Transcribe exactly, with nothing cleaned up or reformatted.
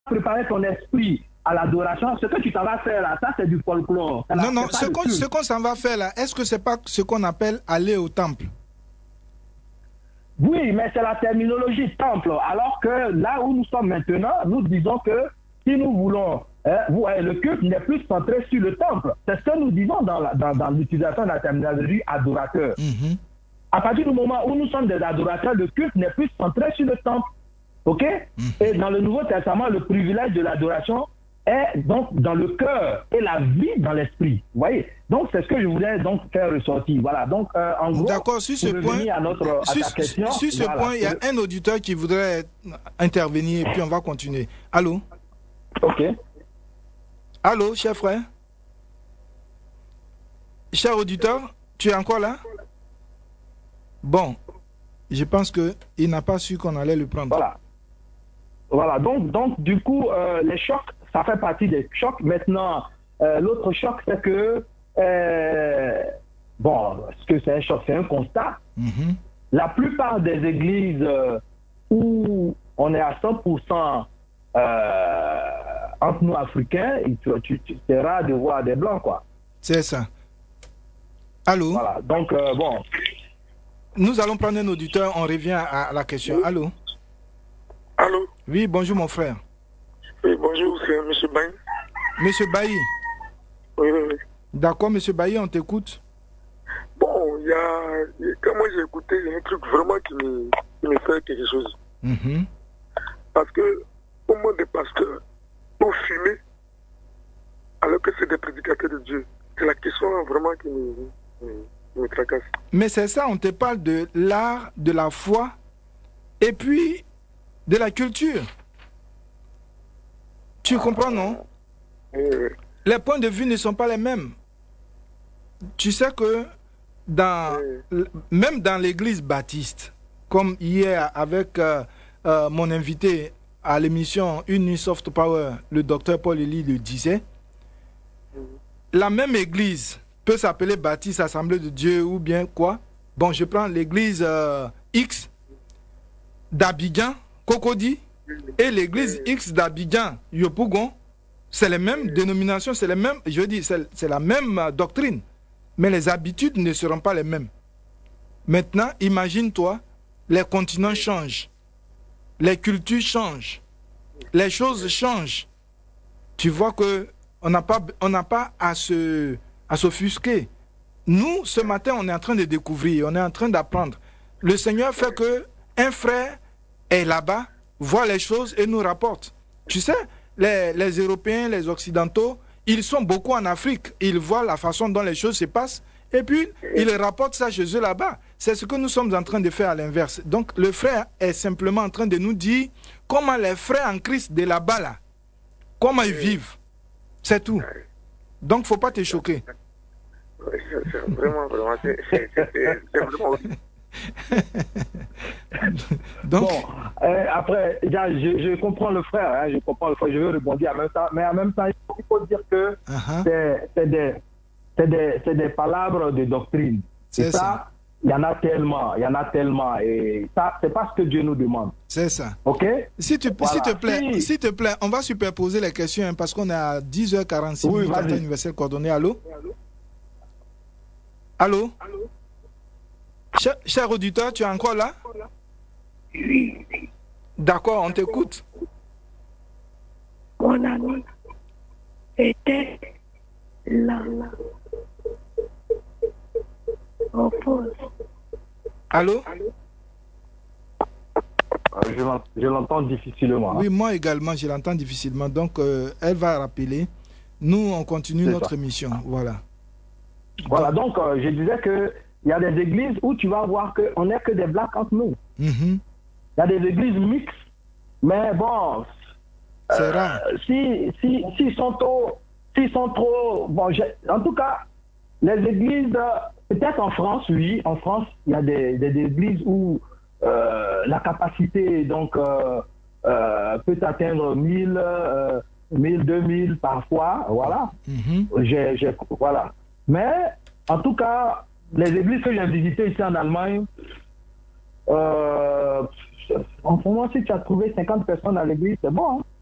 préparer ton esprit à l'adoration, ce que tu t'en vas faire là, ça c'est du folklore. Ça, non, non, ce qu'on ce qu'on s'en va faire là, est-ce que c'est pas ce qu'on appelle aller au temple? Oui, mais c'est la terminologie temple. Alors que là où nous sommes maintenant, nous disons que si nous voulons, hein, vous, le culte n'est plus centré sur le temple. C'est ce que nous disons dans, la, dans, dans l'utilisation de la terminologie adorateur. Mm-hmm. À partir du moment où nous sommes des adorateurs, le culte n'est plus centré sur le temple. OK? Mm-hmm. Et dans le Nouveau Testament, le privilège de l'adoration est donc dans le cœur et la vie dans l'esprit. Vous voyez? Donc, c'est ce que je voulais donc faire ressortir. Voilà. Donc, euh, en gros, d'accord, sur ce point, à notre à sur, ta question, sur ce voilà. point, il y a un auditeur qui voudrait intervenir et puis on va continuer. Allô? OK. Allô, cher frère? Cher auditeur, tu es encore là? Bon, je pense qu'il n'a pas su qu'on allait le prendre. Voilà. Voilà. Donc, donc du coup, euh, les chocs, ça fait partie des chocs. Maintenant, euh, l'autre choc, c'est que, euh, bon, ce que c'est un choc, c'est un constat. Mm-hmm. La plupart des églises euh, où on est à cent pour cent euh, entre nous Africains, tu, tu, tu c'est rare de voir des Blancs, quoi. C'est ça. Allô? Voilà. Donc, euh, bon. Nous allons prendre un auditeur, on revient à, à la question. Oui. Allô? Allô? Oui, bonjour mon frère. Oui, bonjour, c'est M. Bailly. Monsieur Bailly. Oui, oui, oui. D'accord, Monsieur Bailly, on t'écoute. Bon, il y a... Quand moi j'ai écouté, il y a un truc vraiment qui me, qui me fait quelque chose. Mm-hmm. Parce que, au moins des pasteurs, pour fumer, alors que c'est des prédicateurs de Dieu, c'est la question vraiment qui me, me, me tracasse. Mais c'est ça, on te parle de l'art, de la foi, et puis de la culture. Tu comprends, non? Oui, oui. Les points de vue ne sont pas les mêmes. Tu sais que dans, oui. même dans l'église baptiste, comme hier avec euh, euh, mon invité à l'émission Une Nuit Soft Power, le docteur Paul Elie le disait, oui. La même église peut s'appeler Baptiste Assemblée de Dieu ou bien quoi. Bon, je prends l'église euh, X d'Abidjan, Cocody, et l'église X d'Abidjan, Yopougon. C'est les mêmes dénominations, c'est les mêmes, je dis, c'est la même euh, doctrine. Mais les habitudes ne seront pas les mêmes. Maintenant, imagine-toi, les continents changent, les cultures changent, les choses changent. Tu vois que on n'a pas, on n'a pas à se, à s'offusquer. Nous, ce matin, on est en train de découvrir, on est en train d'apprendre. Le Seigneur fait que un frère est là-bas, voit les choses et nous rapporte. Tu sais, les, les Européens, les Occidentaux, ils sont beaucoup en Afrique. Ils voient la façon dont les choses se passent et puis ils rapportent ça chez eux là-bas. C'est ce que nous sommes en train de faire à l'inverse. Donc le frère est simplement en train de nous dire comment les frères en Christ de là-bas, là, comment ils vivent. C'est tout. Donc il ne faut pas te choquer. Oui, c'est vraiment, vraiment, c'est vraiment... Donc, bon, euh, après, je, je comprends le frère, hein, je comprends le frère, je veux rebondir en même temps, mais en même temps, il faut dire que uh-huh. c'est des, des, des palabres de doctrine. Et ça, ça, il y en a tellement, il y en a tellement, et ça, c'est pas ce que Dieu nous demande. C'est ça. Ok? Si tu, voilà. S'il te plaît, si... s'il te plaît, on va superposer les questions, hein, parce qu'on est à dix heures quarante-six oui, minutes, temps universel coordonné. Allô? Allô? Allô? Cher, cher auditeur, tu es encore là? Oui. D'accord, on t'écoute. Mon ami était là. Au poste. Allô? Je l'entends difficilement. Oui, moi également, je l'entends difficilement. Donc, euh, elle va rappeler. Nous, on continue notre ça. émission. Voilà. Voilà, donc, euh, je disais que il y a des églises où tu vas voir qu'on n'est que des blacks entre nous. Mm-hmm. Il y a des églises mixtes, mais bon, c'est euh, rare. Si, si, s'ils sont trop, s'ils sont trop, bon, en tout cas, les églises, peut-être en France, oui, en France, il y a des, des, des églises où euh, la capacité donc euh, euh, peut atteindre mille, euh, mille, deux mille parfois, voilà. Mm-hmm. j'ai, j'ai, voilà. Mais en tout cas, les églises que j'ai visitées ici en Allemagne, euh, en ce moment, si tu as trouvé cinquante personnes à l'église, c'est bon. Hein?